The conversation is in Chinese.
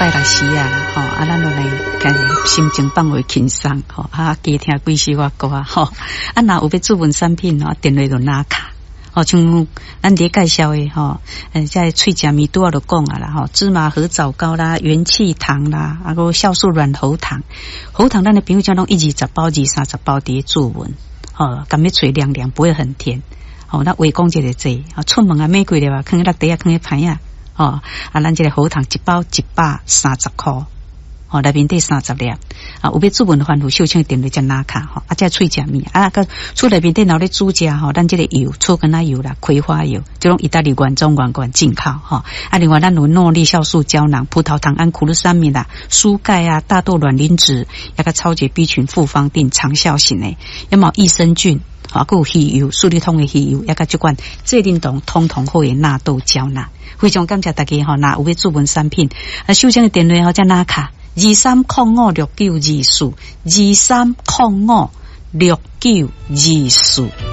拜六时啊啦，吼啊，咱就来开心情放为轻松，吼啊，加听几首歌啊，吼啊，若有要注文产品吼，电话就拿卡。哦，像咱伫介绍的吼，在脆食面拄仔就讲啊啦吼，芝麻合枣糕啦、元气糖啦，啊个酵素软喉糖，喉糖咱的朋友讲拢120包、230包伫注文，哦，甘要脆凉凉，不会很甜。哦，那话讲这个济，啊，出门啊玫瑰的话，放落地啊，放喺盘啊，哦，啊，咱这个喉糖一包130块。哦，内面得30粒啊！有要注文的话，有小青电话才拿卡吼，啊，再脆食面啊，个厝内面电脑咧煮食吼，咱这个油、醋跟奶油啦、葵花油，这种意大利原装进口吼。啊，另外咱有诺丽酵素胶囊、葡萄糖胺苦鲁酸锰啦、蔬钙啊、大豆卵磷脂，一个超级 B 群复方定长效型的，有冇益生菌？啊，还有鱼油、树立通的鱼油，一个这款最灵动通通好的纳豆胶囊。非常感谢大家吼，那有要注文产品，啊，小青的电话吼才拿卡。23056924，23056924。